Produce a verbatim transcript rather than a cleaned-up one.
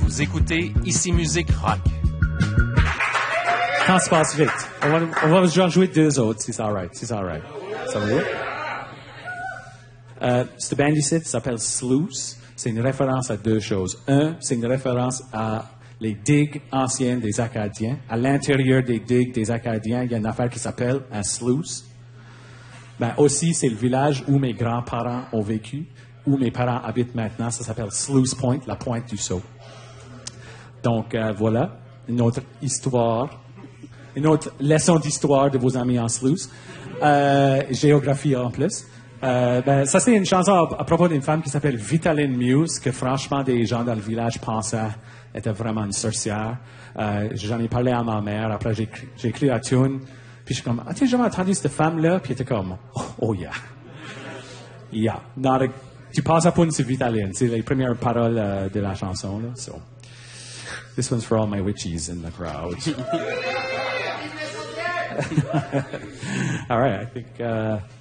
Vous écoutez Ici Musique Rock. Quand ça passe vite. On va, on va juste jouer deux autres, si c'est all right. Si c'est all right. Ça va bien? Euh, cette band ici s'appelle Sluice. C'est une référence à deux choses. Un, c'est une référence à les digues anciennes des Acadiens. À l'intérieur des digues des Acadiens, il y a une affaire qui s'appelle un sluice. Ben aussi, c'est le village où mes grands-parents ont vécu, où mes parents habitent maintenant. Ça s'appelle Sluice Point, la pointe du Sault. Donc, euh, voilà, une autre histoire, une autre leçon d'histoire de vos amis en Sluice. Euh, géographie en plus. Euh, ben, ça, c'est une chanson à, à propos d'une femme qui s'appelle Vitaline Muse, que franchement, des gens dans le village pensaient était vraiment une sorcière. Euh, j'en ai parlé à ma mère. Après, j'ai, j'ai écrit la tune. Puis je suis comme, as-tu jamais entendu cette femme-là? Puis elle était comme, oh, oh yeah. Yeah. Not a, tu passes à point sur Vitaline. C'est les premières paroles euh, de la chanson. Là. So, this one's for all my witches in the crowd. All right, I think... Uh,